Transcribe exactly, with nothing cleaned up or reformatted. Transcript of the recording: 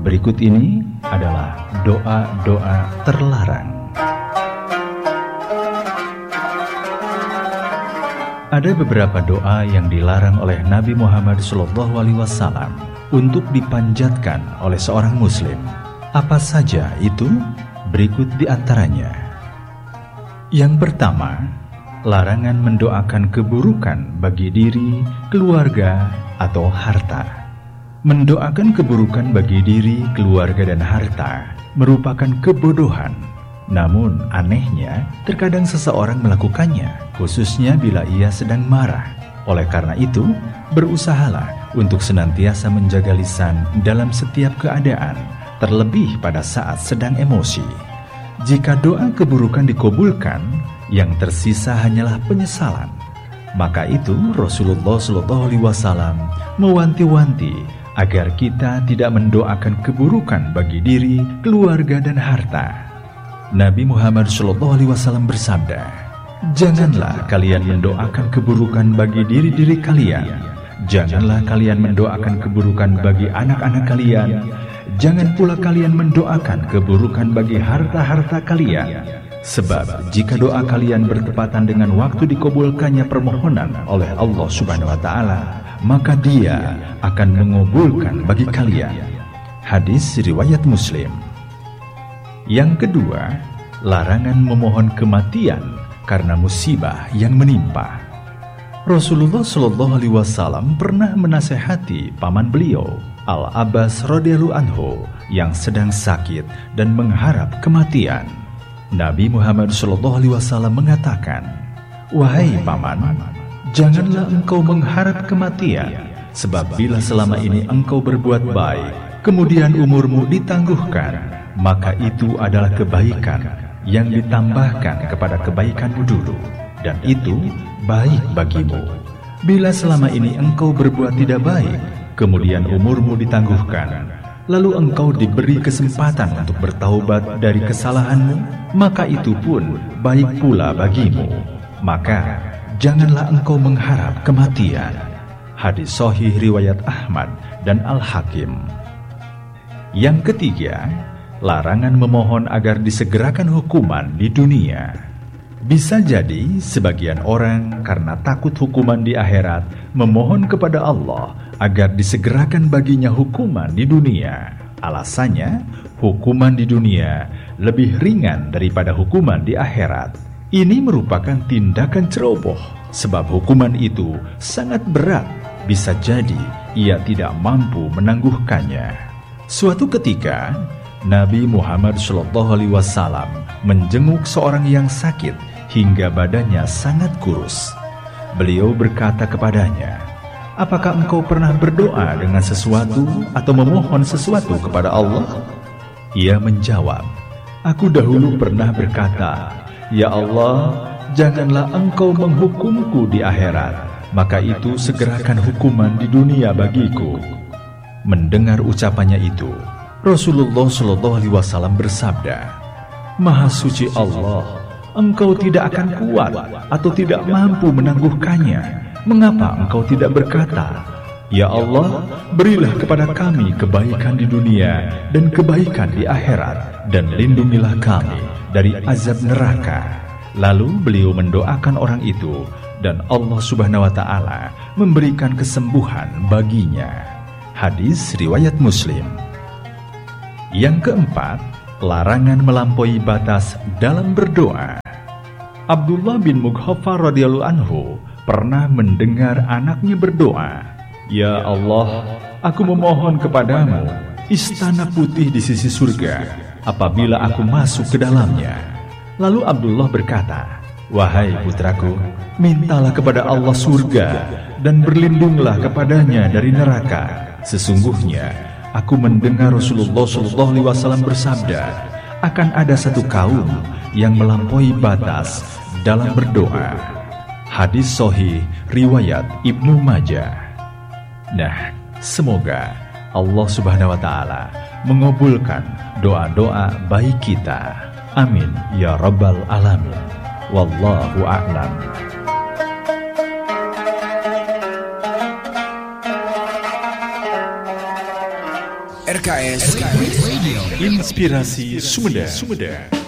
Berikut ini adalah doa-doa terlarang. Ada beberapa doa yang dilarang oleh Nabi Muhammad shallallahu alaihi wasallam untuk dipanjatkan oleh seorang muslim. Apa saja itu? Berikut di antaranya. Yang pertama, larangan mendoakan keburukan bagi diri, keluarga, atau harta. Mendoakan keburukan bagi diri, keluarga, dan harta merupakan kebodohan. Namun anehnya, terkadang seseorang melakukannya, khususnya bila ia sedang marah. Oleh karena itu, berusahalah untuk senantiasa menjaga lisan dalam setiap keadaan, terlebih pada saat sedang emosi. Jika doa keburukan dikabulkan, yang tersisa hanyalah penyesalan. Maka itu Rasulullah shallallahu alaihi wasallam mewanti-wanti agar kita tidak mendoakan keburukan bagi diri, keluarga, dan harta. Nabi Muhammad shallallahu alaihi wasallam bersabda, "Janganlah kalian mendoakan keburukan bagi diri-diri kalian. Janganlah kalian mendoakan keburukan bagi anak-anak kalian. Jangan pula kalian mendoakan keburukan bagi harta-harta kalian. Sebab jika doa kalian bertepatan dengan waktu dikabulkannya permohonan oleh Allah Subhanahu wa Ta'ala, maka Dia akan mengabulkan bagi kalian." Hadis riwayat Muslim. Yang kedua, larangan memohon kematian karena musibah yang menimpa. Rasulullah shallallahu alaihi wasallam pernah menasehati paman beliau, Al-Abbas radhiyallahu anhu, yang sedang sakit dan mengharap kematian. Nabi Muhammad shallallahu alaihi wasallam mengatakan, "Wahai paman, janganlah engkau mengharap kematian, sebab bila selama ini engkau berbuat baik, kemudian umurmu ditangguhkan, maka itu adalah kebaikan yang ditambahkan kepada kebaikanmu dulu, dan itu baik bagimu. Bila selama ini engkau berbuat tidak baik, kemudian umurmu ditangguhkan, lalu engkau diberi kesempatan untuk bertaubat dari kesalahanmu, maka itu pun baik pula bagimu. Maka janganlah engkau mengharap kematian." Hadis sahih riwayat Ahmad dan Al-Hakim. Yang ketiga, larangan memohon agar disegerakan hukuman di dunia. Bisa jadi sebagian orang karena takut hukuman di akhirat memohon kepada Allah agar disegerakan baginya hukuman di dunia. Alasannya, hukuman di dunia lebih ringan daripada hukuman di akhirat. Ini merupakan tindakan ceroboh, sebab hukuman itu sangat berat. Bisa jadi ia tidak mampu menangguhkannya. Suatu ketika, Nabi Muhammad shallallahu alaihi wasallam menjenguk seorang yang sakit hingga badannya sangat kurus. Beliau berkata kepadanya, "Apakah engkau pernah berdoa dengan sesuatu atau memohon sesuatu kepada Allah?" Ia menjawab, "Aku dahulu pernah berkata, 'Ya Allah, janganlah engkau menghukumku di akhirat, maka itu segerakan hukuman di dunia bagiku.'" Mendengar ucapannya itu, Rasulullah shallallahu alaihi wasallam bersabda, "Maha suci Allah, engkau tidak akan kuat atau tidak mampu menangguhkannya. Mengapa engkau tidak berkata, 'Ya Allah, berilah kepada kami kebaikan di dunia dan kebaikan di akhirat, dan lindungilah kami dari azab neraka?'" Lalu beliau mendoakan orang itu, dan Allah Subhanahu wa Ta'ala memberikan kesembuhan baginya. Hadis riwayat Muslim. Yang keempat, larangan melampaui batas dalam berdoa. Abdullah bin Mughaffar radhiyallahu anhu pernah mendengar anaknya berdoa, "Ya Allah, aku memohon kepadamu istana putih di sisi surga apabila aku masuk ke dalamnya." Lalu Abdullah berkata, "Wahai putraku, mintalah kepada Allah surga dan berlindunglah kepadanya dari neraka. Sesungguhnya aku mendengar Rasulullah shallallahu alaihi wasallam bersabda, akan ada satu kaum yang melampaui batas dalam berdoa." Hadis sahih riwayat Ibnu Majah. Nah, semoga Allah Subhanahu wa Ta'ala mengabulkan doa-doa baik kita. Amin ya rabbal alamin. Wallahu a'lam. R K S Radio. Inspirasi Sumeda. Sumeda.